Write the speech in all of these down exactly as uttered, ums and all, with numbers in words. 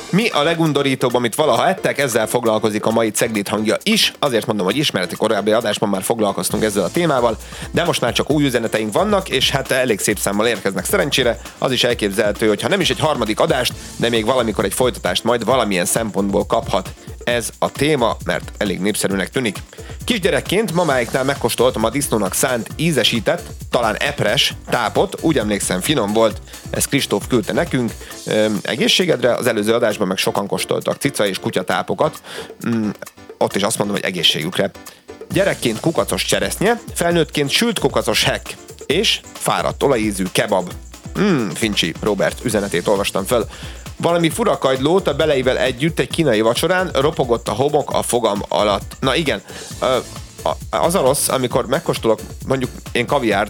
Mi a legundorítóbb, amit valaha ettek? Ezzel foglalkozik a mai Cegléd hangja is. Azért mondom, hogy ismereti, korábbi adásban már foglalkoztunk ezzel a témával, de most már csak új üzeneteink vannak, és hát elég szép számmal érkeznek szerencsére. Az is elképzelhető, hogy ha nem is egy harmadik adást, de még valamikor egy folytatást majd valamilyen szempontból kaphat ez a téma, mert elég népszerűnek tűnik. Kisgyerekként mamáiknál megkóstoltam a disznónak szánt ízesített, talán epres tápot, úgy emlékszem, finom volt, ezt Kristóf küldte nekünk. Üm, egészségedre, az előző adásban meg sokan kóstoltak cica és kutyatápokat, üm, ott is azt mondom, hogy egészségükre. Gyerekként kukacos cseresznye, felnőttként sült kukacos hekk, és fáradt olajízű kebab. Hmm, Fincsi Robert üzenetét olvastam fel. Valami fura kagylót a beleivel együtt egy kínai vacsorán ropogott a homok a fogam alatt. Na igen, az a rossz, amikor megkóstolok, mondjuk én kaviárt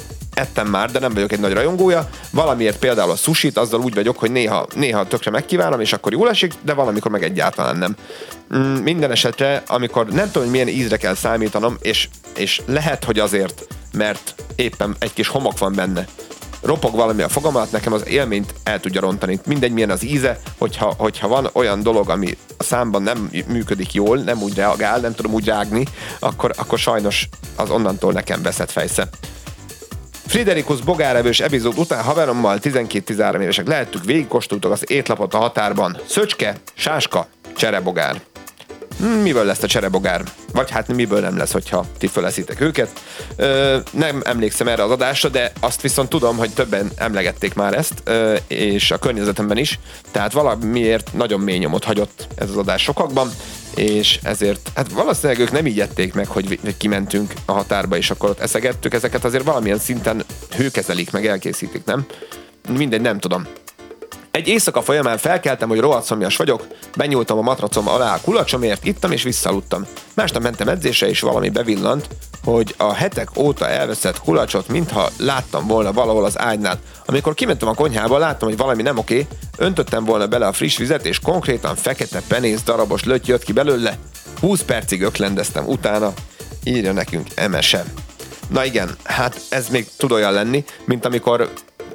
ettem már, de nem vagyok egy nagy rajongója, valamiért például a sushit, azzal úgy vagyok, hogy néha, néha tökre megkívánom, és akkor jól esik, de valamikor meg egyáltalán nem. Mm, minden esetre, amikor nem tudom, hogy milyen ízre kell számítanom, és, és lehet, hogy azért, mert éppen egy kis homok van benne, ropog valami a fogam alatt, nekem az élményt el tudja rontani. Mindegy, milyen az íze, hogyha, hogyha van olyan dolog, ami a számban nem működik jól, nem úgy reagál, nem tudom úgy rágni, akkor, akkor sajnos az onnantól nekem veszett fejsze. Friderikus bogárevős epizód után haverommal tizenkét-tizenhárom évesek lehettük, végigkóstoltuk az étlapot a határban. Szöcske, sáska, cserebogár. Miből lesz a cserebogár? Vagy hát miből nem lesz, hogyha ti föleszitek őket. Ö, nem emlékszem erre az adásra, de azt viszont tudom, hogy többen emlegették már ezt, ö, és a környezetemben is. Tehát valamiért nagyon mély nyomot hagyott ez az adás sokakban, és ezért, hát valószínűleg ők nem így ették meg, hogy kimentünk a határba, és akkor ott eszegettük. Ezeket azért valamilyen szinten hőkezelik, meg elkészítik, nem? Mindegy, nem tudom. Egy éjszaka folyamán felkeltem, hogy rohadt szomjas vagyok, benyúltam a matracom alá a kulacsomért, ittam és visszaludtam. Másnap mentem edzésre, és valami bevillant, hogy a hetek óta elveszett kulacsot, mintha láttam volna valahol az ágynál. Amikor kimentem a konyhába, láttam, hogy valami nem oké, öntöttem volna bele a friss vizet, és konkrétan fekete penész darabos löty jött ki belőle. húsz percig öklendeztem utána, írja nekünk Emese. Na igen, hát ez még tud olyan lenni, mint amikor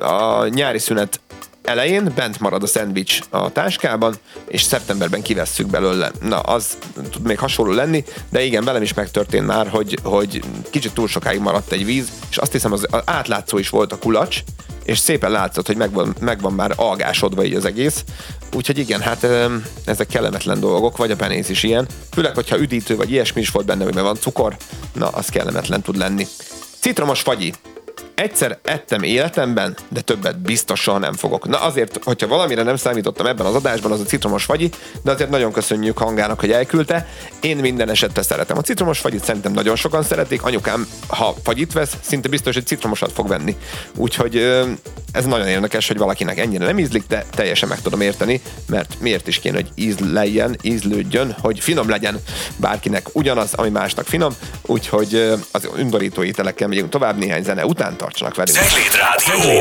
a nyári szünet elején bent marad a szendvics a táskában, és szeptemberben kivesszük belőle. Na, az tud még hasonló lenni, de igen, velem is megtörtént már, hogy, hogy kicsit túl sokáig maradt egy víz, és azt hiszem, az, az átlátszó is volt a kulacs, és szépen látszott, hogy megvan, megvan már algásodva így az egész. Úgyhogy igen, hát ezek kellemetlen dolgok, vagy a penész is ilyen. Főleg, hogyha üdítő, vagy ilyesmi is volt benne, hogy van cukor, na, az kellemetlen tud lenni. Citromos fagyi. Egyszer ettem életemben, de többet biztosan nem fogok. Na azért, hogyha valamire nem számítottam ebben az adásban, az a citromos fagyi, de azért nagyon köszönjük Hangának, hogy elküldte. Én minden esetre szeretem a citromos fagyit, szerintem nagyon sokan szeretik. Anyukám, ha fagyit vesz, szinte biztos, hogy citromosat fog venni. Úgyhogy ez nagyon érdekes, hogy valakinek ennyire nem ízlik, de teljesen meg tudom érteni, mert miért is kéne, hogy ízleljen, ízlődjön, hogy finom legyen bárkinek ugyanaz, ami másnak finom. Úgyhogy az undorító ételekkel megyünk tovább, néhány zene után tartsanak velünk. Cegléd Rádió.